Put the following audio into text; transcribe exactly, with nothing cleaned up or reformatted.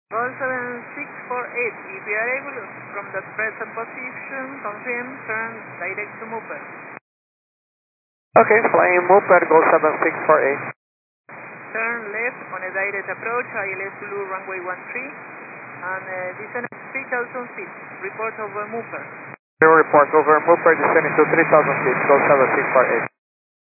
Goal seven six four eight, if you are able from the present position, confirm, turn direct to Mooper. Okay, flying Mooper, Goal seven six four eight. Turn left on a direct approach, I L S Blue runway one three, and uh, descend three thousand feet, report over Mooper. Zero report over Mooper, descending to three thousand feet, Goal seven six four eight.